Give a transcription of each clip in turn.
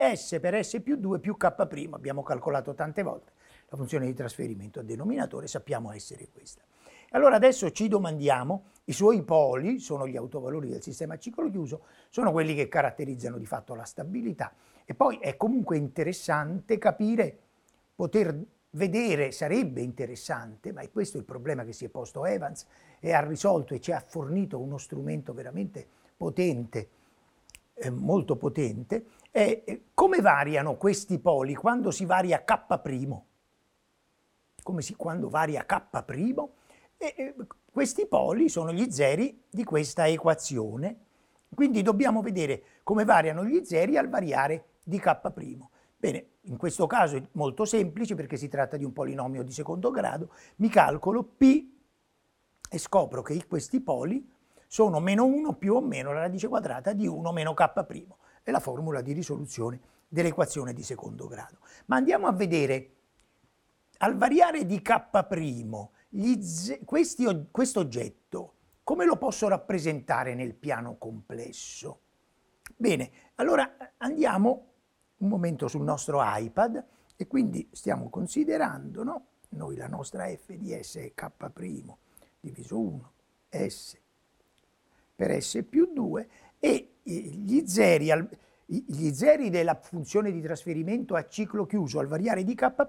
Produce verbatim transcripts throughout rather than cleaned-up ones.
S per S più due più K', abbiamo calcolato tante volte la funzione di trasferimento a denominatore, sappiamo essere questa. Allora adesso ci domandiamo, i suoi poli, sono gli autovalori del sistema a ciclo chiuso, sono quelli che caratterizzano di fatto la stabilità, e poi è comunque interessante capire, poter vedere, sarebbe interessante, ma è questo il problema che si è posto Evans e ha risolto e ci ha fornito uno strumento veramente potente, eh, molto potente, è eh, come variano questi poli quando si varia K', come si, quando varia K', e, e questi poli sono gli zeri di questa equazione, quindi dobbiamo vedere come variano gli zeri al variare di K'. Bene, in questo caso è molto semplice perché si tratta di un polinomio di secondo grado, mi calcolo P e scopro che questi poli sono meno uno più o meno la radice quadrata di uno meno K', è la formula di risoluzione dell'equazione di secondo grado. Ma andiamo a vedere, al variare di K', gli z- questi, questo oggetto, come lo posso rappresentare nel piano complesso? Bene, allora andiamo un momento sul nostro iPad e quindi stiamo considerando, no? Noi la nostra f di S è K' diviso uno S per S più due e gli zeri, al, gli zeri della funzione di trasferimento a ciclo chiuso al variare di K',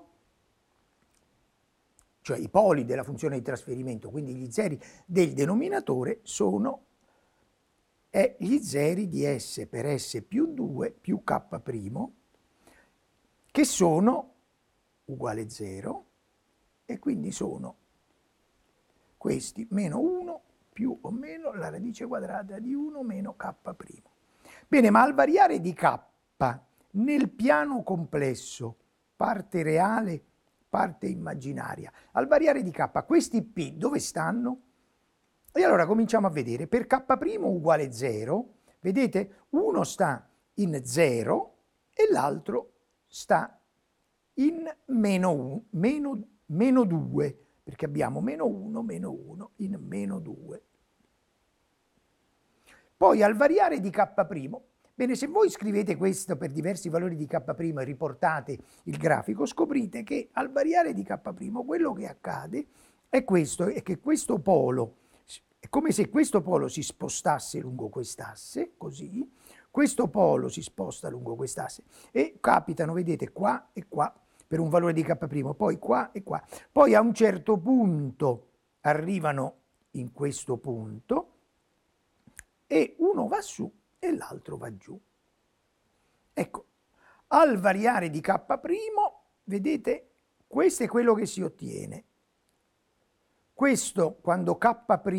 cioè i poli della funzione di trasferimento, quindi gli zeri del denominatore, sono è gli zeri di S per S più due più K', che sono uguale zero, e quindi sono questi meno uno più o meno la radice quadrata di uno meno K'. Bene, ma al variare di K nel piano complesso, parte reale, parte immaginaria, al variare di K, questi P dove stanno? E allora cominciamo a vedere, per K' uguale zero, vedete, uno sta in zero e l'altro sta in meno, uno, meno, meno due, perché abbiamo meno uno, meno uno, in meno due. Poi al variare di K', bene, se voi scrivete questo per diversi valori di K' e riportate il grafico, scoprite che al variare di K', quello che accade è questo, è che questo polo, è come se questo polo si spostasse lungo quest'asse, così, questo polo si sposta lungo quest'asse e capitano, vedete, qua e qua per un valore di K', poi qua e qua. Poi a un certo punto arrivano in questo punto e uno va su e l'altro va giù. Ecco, al variare di K', vedete, questo è quello che si ottiene. Questo, quando K'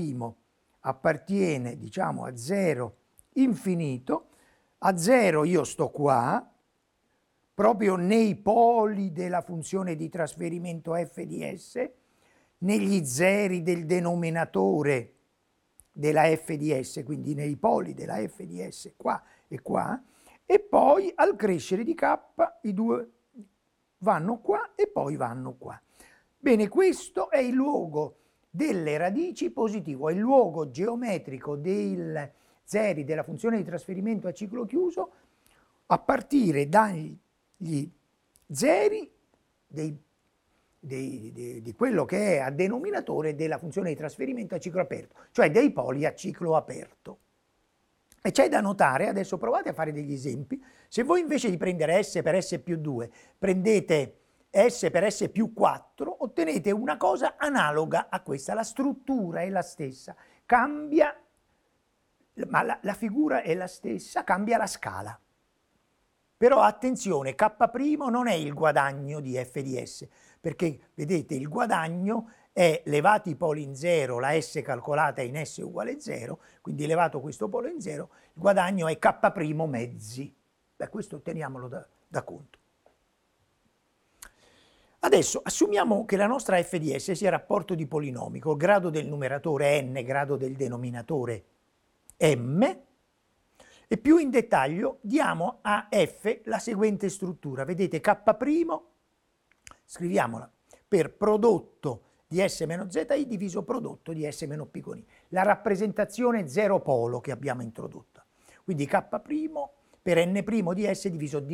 appartiene, diciamo, a zero infinito, a zero io sto qua, proprio nei poli della funzione di trasferimento f di S, negli zeri del denominatore della f di S, quindi nei poli della f di S qua e qua, e poi al crescere di K i due vanno qua e poi vanno qua. Bene, questo è il luogo delle radici positivo, è il luogo geometrico dei zeri della funzione di trasferimento a ciclo chiuso a partire dagli zeri dei, dei, dei, di quello che è a denominatore della funzione di trasferimento a ciclo aperto, cioè dei poli a ciclo aperto. E c'è da notare, adesso provate a fare degli esempi, se voi invece di prendere S per S più due prendete S per S più quattro, ottenete una cosa analoga a questa, la struttura è la stessa, cambia, ma la, la figura è la stessa, cambia la scala. Però attenzione, K' non è il guadagno di f di S, perché vedete il guadagno è levati i poli in zero, la S calcolata in S uguale zero, quindi levato questo polo in zero, il guadagno è K' mezzi. Beh, questo teniamolo da, da conto. Adesso assumiamo che la nostra f di S sia rapporto di polinomi, col grado del numeratore n, grado del denominatore m, e più in dettaglio diamo a f la seguente struttura. Vedete, K', scriviamola per prodotto di S meno Zi diviso prodotto di S meno P con I, la rappresentazione zero polo che abbiamo introdotto. Quindi K' per n' di S diviso d